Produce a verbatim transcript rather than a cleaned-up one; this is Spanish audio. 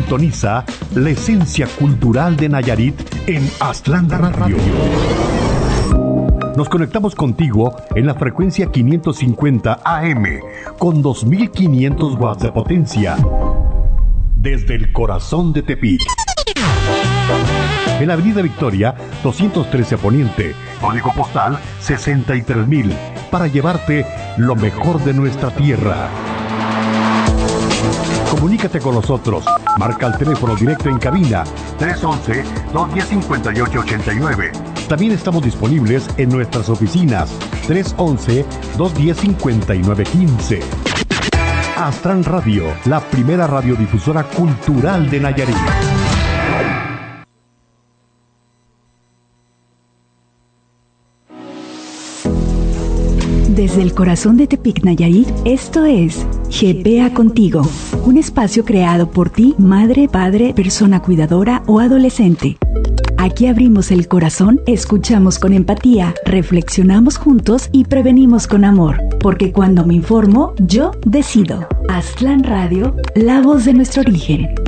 Sintoniza la esencia cultural de Nayarit en Aztlán Radio. Nos conectamos contigo en la frecuencia quinientos cincuenta A M con dos mil quinientos watts de potencia desde el corazón de Tepic. En la Avenida Victoria, doscientos trece Poniente, código postal sesenta y tres mil, para llevarte lo mejor de nuestra tierra. Comunícate con nosotros. Marca el teléfono directo en cabina tres once, dos diez, cincuenta y ocho ochenta y nueve. También estamos disponibles en nuestras oficinas tres once, dos diez, cincuenta y nueve quince. Aztlán Radio, la primera radiodifusora cultural de Nayarit. Desde el corazón de Tepic, Nayarit, esto es G P A Contigo, un espacio creado por ti, madre, padre, persona cuidadora o adolescente. Aquí abrimos el corazón, escuchamos con empatía, reflexionamos juntos y prevenimos con amor. Porque cuando me informo, yo decido. Aztlán Radio, la voz de nuestro origen.